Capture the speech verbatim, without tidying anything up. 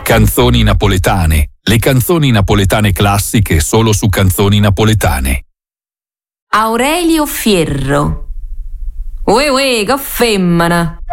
Canzoni napoletane. Le canzoni napoletane classiche solo su Canzoni Napoletane. Aurelio Fierro. Uè uè, che femmina!